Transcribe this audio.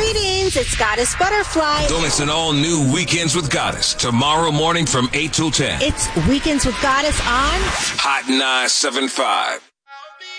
Greetings, it's Goddess Butterfly. Don't miss an all-new Weekends with Goddess tomorrow morning from 8 till 10. It's Weekends with Goddess on Hot 975.